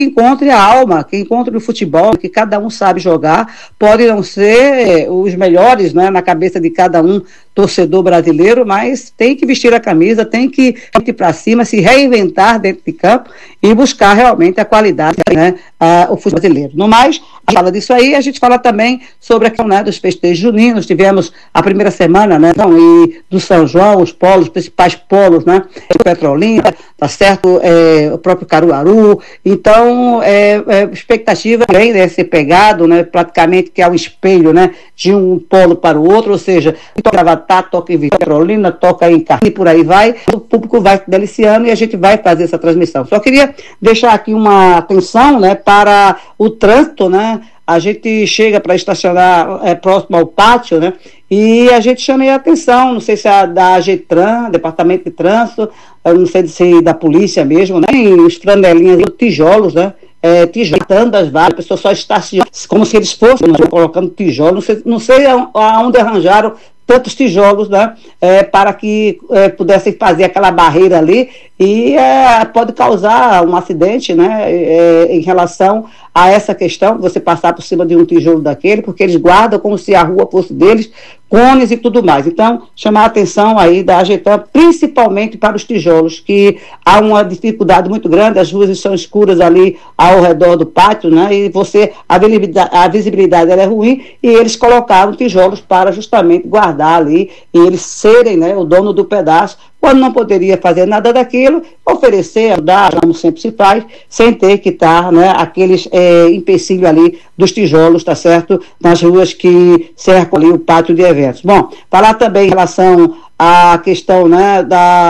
encontre a alma, que encontre o futebol, que cada um sabe jogar, pode não ser os melhores, né, na cabeça de cada um torcedor brasileiro, mas tem que vestir a camisa, tem que ir para cima, se reinventar dentro de campo e buscar realmente a qualidade, né, o futebol brasileiro. No mais, a gente fala disso aí, a gente fala também sobre a questão, né, dos festejos juninos. Tivemos a primeira semana, né, e do São João, os polos, os principais polos, né, Petrolina, tá certo, o próprio Caruaru. Então, expectativa também, né, ser pegado, né, praticamente que é o espelho, né, de um polo para o outro, ou seja, toca em Petrolina, toca em Carne, por aí vai, o público vai se deliciando e a gente vai fazer essa transmissão. Só queria deixar aqui uma atenção, né, para o trânsito, né, a gente chega para estacionar próximo ao pátio, né, e a gente chama a atenção, não sei se é da AGETRAN, Departamento de Trânsito, eu não sei se é da polícia mesmo, né, e os flanelinhas, tijolos, né, tijolos as vagas, a pessoa só estaciona, como se eles fossem, né, colocando tijolos, não sei aonde arranjaram tantos tijolos, né, para que pudessem fazer aquela barreira ali e pode causar um acidente, né, em relação a essa questão, você passar por cima de um tijolo daquele, porque eles guardam como se a rua fosse deles, cones e tudo mais. Então, chamar a atenção aí da AGETRAN, principalmente para os tijolos, que há uma dificuldade muito grande, as ruas são escuras ali ao redor do pátio, né, e a visibilidade ela é ruim, e eles colocaram tijolos para justamente guardar ali, e eles serem, né, o dono do pedaço, quando não poderia fazer nada daquilo, oferecer, ajudar, como sempre se faz, sem ter que estar, né, aqueles empecilhos ali dos tijolos, tá certo, nas ruas que cercam ali o pátio de eventos. Bom, falar também em relação à questão, né,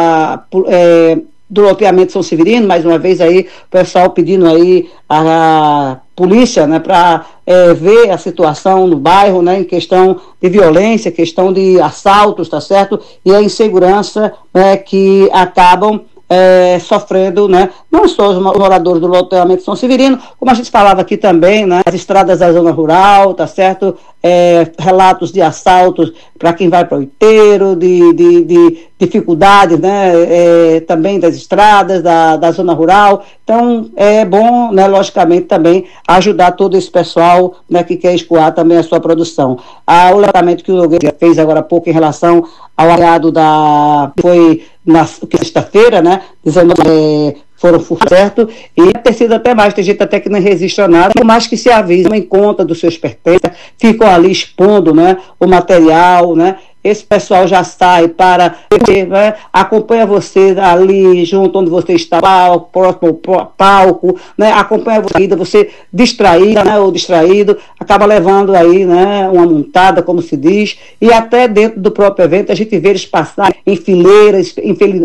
do loteamento São Severino, mais uma vez aí, o pessoal pedindo aí a polícia, né, para ver a situação no bairro, né, em questão de violência, questão de assaltos, tá certo, e a insegurança, né, que acabam sofrendo, né, não só os moradores do loteamento São Severino, como a gente falava aqui também, né, as estradas da zona rural, tá certo, relatos de assaltos para quem vai para o Oiteiro, de dificuldades, né, também das estradas, da zona rural. Então, é bom, né, logicamente, também ajudar todo esse pessoal, né, que quer escoar também a sua produção. O levantamento que o Nogueira fez agora há pouco em relação ao aliado foi na sexta-feira, né, dizendo foram certo, e ter sido até mais, tem gente até que não resiste a nada, por mais que se avise, em conta dos seus pertences, ficam ali expondo, né, o material, né, esse pessoal já sai para, né, acompanha você ali junto onde você está, próximo ao palco, né, acompanha você distraída, né, ou distraído, acaba levando aí, né, uma montada, como se diz, e até dentro do próprio evento a gente vê eles passar em fileiras,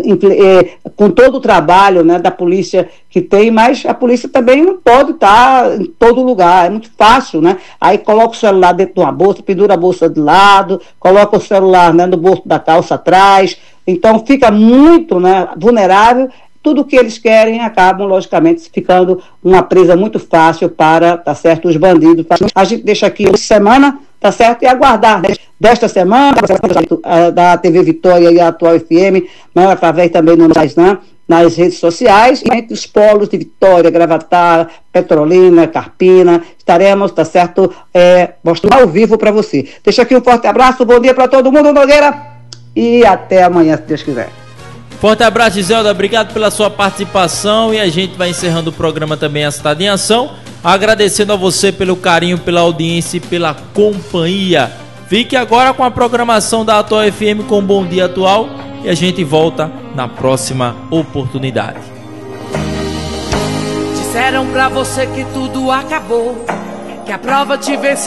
com todo o trabalho, né, da polícia que tem, mas a polícia também não pode estar em todo lugar, é muito fácil, né, aí coloca o celular dentro de uma bolsa, pendura a bolsa de lado, coloca o celular, né, no bolso da calça atrás, então fica muito, né, vulnerável. Tudo que eles querem acabam, logicamente, ficando uma presa muito fácil para, tá certo, os bandidos. A gente deixa aqui essa semana, tá certo, e aguardar, né, desta semana, da TV Vitória e a Atual FM, né, através também nas redes sociais, e entre os polos de Vitória, Gravatar, Petrolina, Carpina, estaremos, tá certo, mostrando ao vivo para você. Deixa aqui um forte abraço, bom dia para todo mundo, Nogueira, e até amanhã, se Deus quiser. Forte abraço, Giselda, obrigado pela sua participação, e a gente vai encerrando o programa também A Cidade em Ação, agradecendo a você pelo carinho, pela audiência e pela companhia. Fique agora com a programação da Atual FM com Bom Dia Atual, e a gente volta na próxima oportunidade. Disseram pra você que tudo acabou, que a prova te venceu.